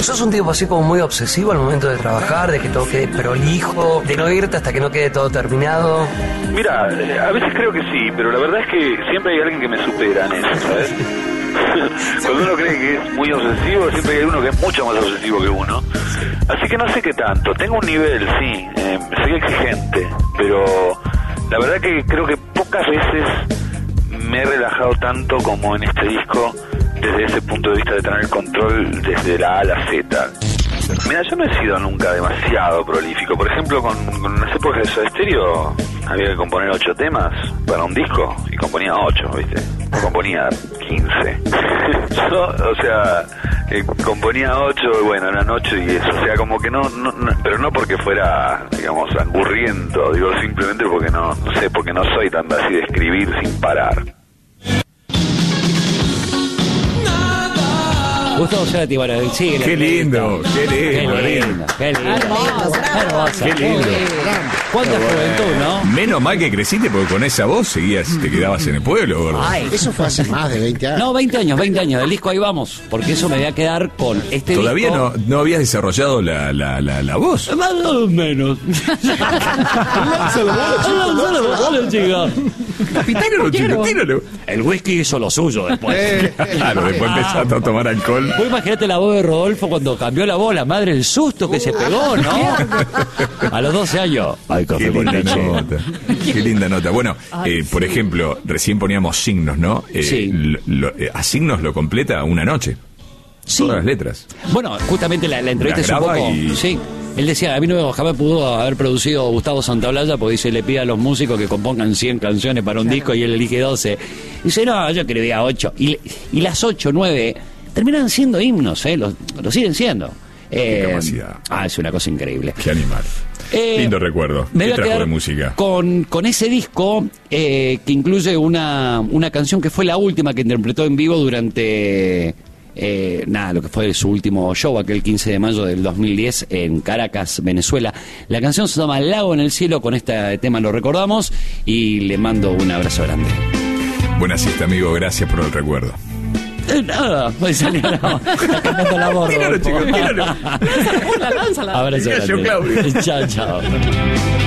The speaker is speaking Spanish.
¿Sos un tipo así como muy obsesivo al momento de trabajar, de que todo quede prolijo, de no irte hasta que no quede todo terminado? Mira, a veces creo que sí, pero la verdad es que siempre hay alguien que me supera en eso, ¿sabes? Cuando uno cree que es muy obsesivo, siempre hay uno que es mucho más obsesivo que uno. Así que no sé qué tanto. Tengo un nivel, sí, soy exigente, pero la verdad que creo que pocas veces me he relajado tanto como en este disco, desde ese punto de vista de tener el control desde la A a la Z. Mira, yo no he sido nunca demasiado prolífico. Por ejemplo, con las épocas de Soda Stereo había que componer 8 temas para un disco y componía 8, ¿viste? O componía 15. Yo, o sea, componía 8, bueno, eran 8 y eso. O sea, como que no, pero no porque fuera, digamos, angurriento, digo, simplemente porque no sé, porque no soy tan así de escribir sin parar. Gustavo Cerati, bueno, sí. Qué lindo, qué lindo. Hermoso. Qué lindo. Cuánta juventud, ¿no? Menos mal que creciste porque con esa voz seguías, te quedabas en el pueblo, gordo. Ay, Eso fue hace más de 20 años. no, 20 años, del disco Ahí Vamos, porque eso me voy a quedar con este Todavía disco. no habías desarrollado la voz. Más o menos. Tíralo. El whisky hizo lo suyo después. Claro, después empezaste a tomar alcohol. Vos imaginate la voz de Rodolfo cuando cambió la voz, la madre, el susto que se pegó, ¿no? A los 12 años. Ay, Qué linda nota. Qué linda nota. Bueno, por ejemplo, recién poníamos Signos, ¿no? Sí. A Signos lo completa una noche. Sí. Todas las letras. Bueno, justamente la entrevista es un graba poco... y- Sí. Él decía, a mí no jamás pudo haber producido Gustavo Santaolalla porque dice, le pide a los músicos que compongan 100 canciones para un disco y él elige 12. Dice, no, yo escribía 8. Y las 8, 9 terminan siendo himnos, lo siguen siendo. Qué capacidad. Es una cosa increíble. Qué animal. Lindo recuerdo. Me ¿Qué voy a trajo quedar de música? con ese disco que incluye una canción que fue la última que interpretó en vivo durante lo que fue su último show, aquel 15 de mayo del 2010 en Caracas, Venezuela. La canción se llama Lago en el Cielo, con este tema lo recordamos y le mando un abrazo grande. Buena siesta, amigo. Gracias por el recuerdo. Nada, voy saliendo la voz. Tíralo, chicos, tíralo. Abrazo Diga yo, grande. Claudio. Chao, chao.